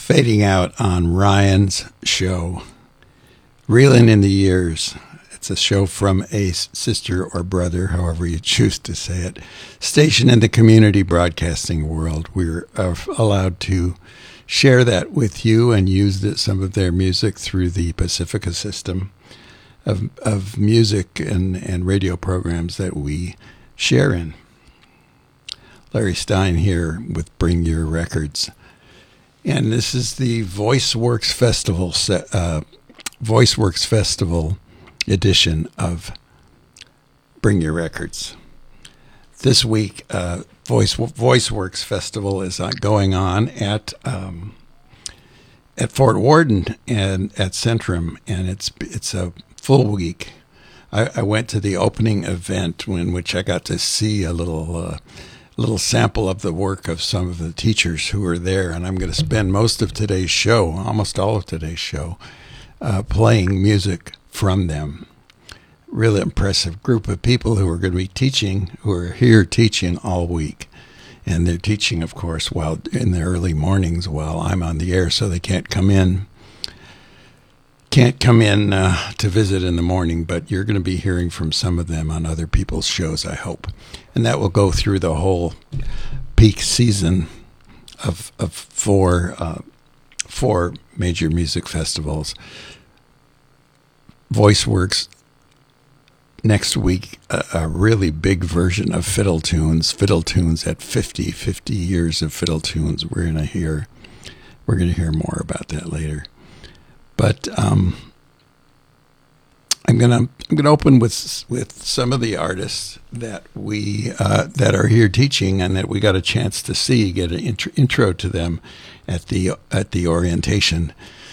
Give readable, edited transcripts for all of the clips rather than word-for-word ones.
Fading out on Ryan's show, Reeling in the Years. It's a show from a sister or brother, however you choose to say it, station in the community broadcasting world. We're allowed to share that with you and use some of their music through the Pacifica system of music and radio programs that we share in. Larry Stein here with Bring Your Records. And this is the VoiceWorks Festival edition of Bring Your Records. This week, VoiceWorks Festival is going on at Fort Worden and at Centrum, and it's a full week. I went to the opening event in which I got to see a little sample of the work of some of the teachers who were there, and I'm going to spend most of today's show, almost all of today's show, playing music from them. Really impressive group of people who are going to be teaching, who are here teaching all week. And they're teaching, of course, while in the early mornings while I'm on the air, so they can't come in to visit in the morning, but you're going to be hearing from some of them on other people's shows, I hope. And that will go through the whole peak season of four major music festivals. VoiceWorks next week, a really big version of Fiddle Tunes at 50 years of Fiddle Tunes. We're going to hear more about that later. But I'm gonna open with some of the artists that that are here teaching and that we got a chance to see, get an intro to them at the orientation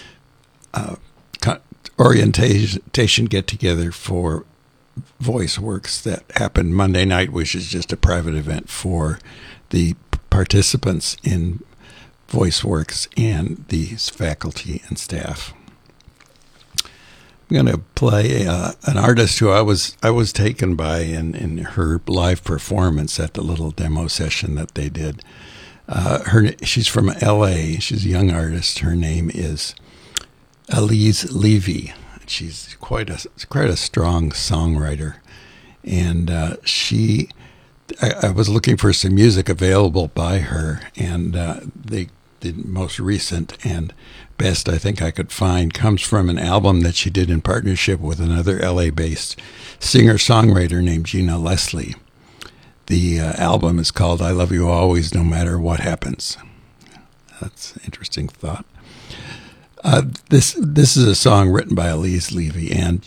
get together for VoiceWorks that happened Monday night, which is just a private event for the participants in VoiceWorks and the faculty and staff. I'm going to play an artist who I was taken by in her live performance at the little demo session that they did. She's from L.A. She's a young artist. Her name is Elise Levy. She's quite a strong songwriter, and I was looking for some music available by her, and the most recent and best I think I could find comes from an album that she did in partnership with another LA-based singer-songwriter named Gina Leslie. The album is called I Love You Always, No Matter What Happens. That's an interesting thought. This is a song written by Elise Levy, and